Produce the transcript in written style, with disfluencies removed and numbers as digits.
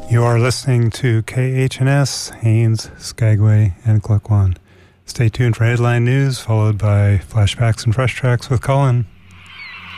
You are listening to KHNS, Haines, Skagway, and Klukwan. Stay tuned for headline news, followed by flashbacks and fresh tracks with Colin.